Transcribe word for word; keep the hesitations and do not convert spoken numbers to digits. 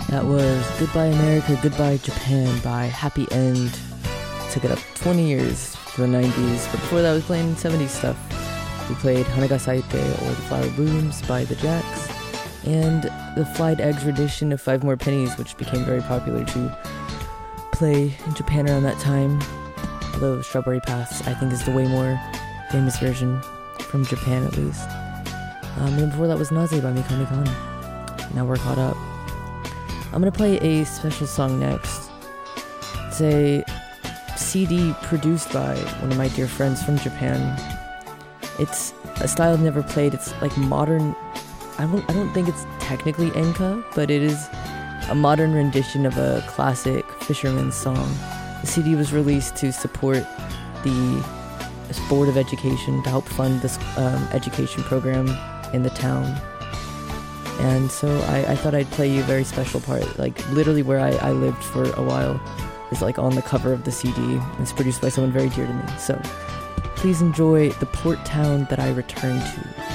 That was Goodbye America, Goodbye Japan by Happy End. Took it up twenty years to the nineties, but before that I was playing seventies stuff. We played Hanaga Saite or The Flower Blooms by the Jacks, and the Fried Eggs rendition of Five More Pennies, which became very popular to play in Japan around that time. Although Strawberry Paths, I think, is the way more famous version, from Japan at least. Um, and before that was Naze by Mikami Khan. Now we're caught up. I'm gonna play a special song next. It's a C D produced by one of my dear friends from Japan. It's a style I've never played. It's like modern. I don't. I don't think it's technically enka, but it is a modern rendition of a classic fisherman's song. The C D was released to support the Board of Education to help fund this um, education program in the town. And so I, I thought I'd play you a very special part, like literally where I, I lived for a while is like on the cover of the C D. It's produced by someone very dear to me. So please enjoy The Port Town That I Returned To.